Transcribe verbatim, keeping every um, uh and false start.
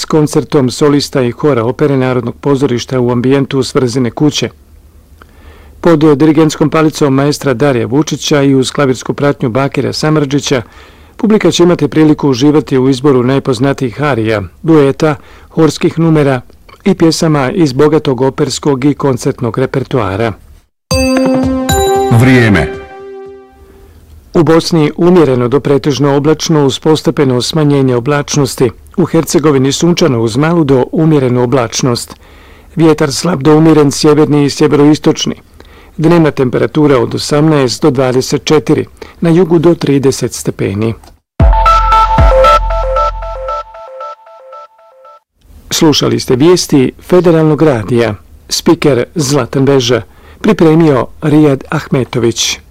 koncertom solista i hora opere Narodnog pozorišta u ambijentu Svrzine kuće. Pod dirigentskom palicom maestra Darija Vučića i uz klavirsku pratnju Bakira Samardžića, publika će imati priliku uživati u izboru najpoznatijih arija, dueta, horskih numera i pjesama iz bogatog operskog i koncertnog repertoara. Vrijeme. U Bosni umjereno do pretežno oblačno uz postepeno smanjenje oblačnosti. U Hercegovini sunčano uz malu do umjerenu oblačnost. Vjetar slab do umjeren sjeverni i sjeveroistočni. Dnevna temperatura od osamnaest do dvadeset četiri, na jugu do trideset stepeni. Slušali ste vijesti Federalnog radija. Spiker Zlatan Veža. Pripremio Rijad Ahmetović.